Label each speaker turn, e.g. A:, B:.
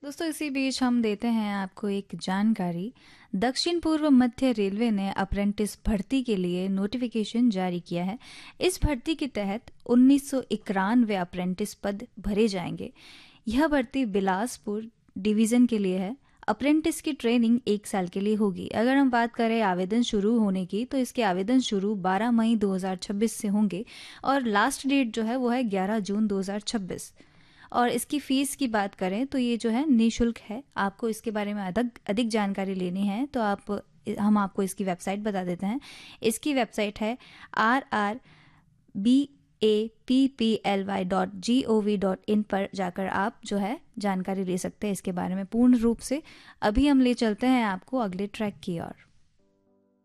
A: दोस्तों इसी बीच हम देते हैं आपको एक जानकारी। दक्षिण पूर्व मध्य रेलवे ने अप्रेंटिस भर्ती के लिए नोटिफिकेशन जारी किया है। इस भर्ती के तहत 1991 अप्रेंटिस पद भरे जाएंगे। यह भर्ती बिलासपुर डिवीज़न के लिए है। अप्रेंटिस की ट्रेनिंग 1 साल के लिए होगी। अगर हम बात करें आवेदन शुरू होने की, तो इसके आवेदन शुरू 12 मई 2026 से होंगे और लास्ट डेट जो है वो है 11 जून 2026। और इसकी फ़ीस की बात करें तो ये जो है निःशुल्क है। आपको इसके बारे में अधिक अधिक जानकारी लेनी है तो हम आपको इसकी वेबसाइट बता देते हैं। इसकी वेबसाइट है rrbapply.gov.in पर जाकर आप जो है जानकारी ले सकते हैं इसके बारे में पूर्ण रूप से। अभी हम ले चलते हैं आपको अगले ट्रैक की ओर।